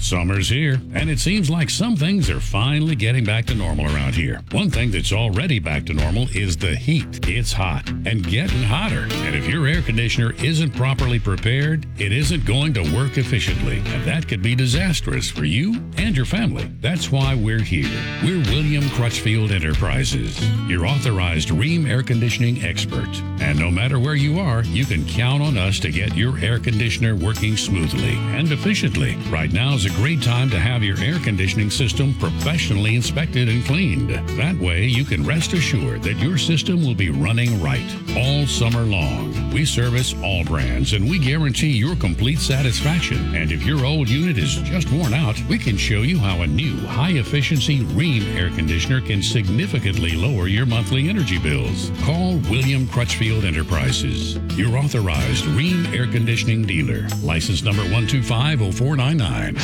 Summer's here, and it seems like some things are finally getting back to normal around here. One thing that's already back to normal is the heat. It's hot and getting hotter. And if your air conditioner isn't properly prepared, it isn't going to work efficiently. And that could be disastrous for you and your family. That's why we're here. We're William Crutchfield Enterprises, your authorized Rheem air conditioning expert. And no matter where you are, you can count on us to get your air conditioner working smoothly and efficiently. Right now is a great time to have your air conditioning system professionally inspected and cleaned. That way, you can rest assured that your system will be running right all summer long. We service all brands, and we guarantee your complete satisfaction. And if your old unit is just worn out, we can show you how a new, high-efficiency Rheem air conditioner can significantly lower your monthly energy bills. Call William Crutchfield Enterprises, your authorized Rheem air conditioning dealer. License number 1250499.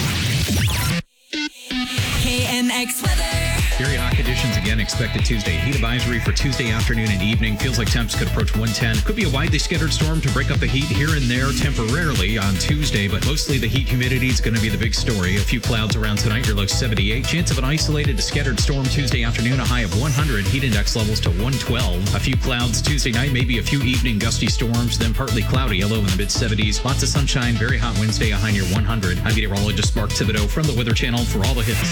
KNX weather. Very hot conditions again expected Tuesday. Heat advisory for Tuesday afternoon and evening. Feels like temps could approach 110. Could be a widely scattered storm to break up the heat here and there temporarily on Tuesday, but mostly the heat humidity is going to be the big story. A few clouds around tonight, your low 78. Chance of an isolated to scattered storm Tuesday afternoon, a high of 100. Heat index levels to 112. A few clouds Tuesday night, maybe a few evening gusty storms, then partly cloudy, a low in the mid-70s. Lots of sunshine, very hot Wednesday, a high near 100. I'm meteorologist Mark Thibodeau from the Weather Channel for all the hits.